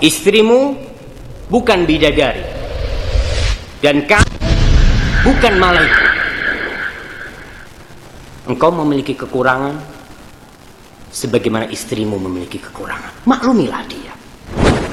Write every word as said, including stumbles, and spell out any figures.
istrimu bukan bidadari dan kamu bukan malaikat. Engkau memiliki kekurangan sebagaimana istrimu memiliki kekurangan. Maklumilah dia.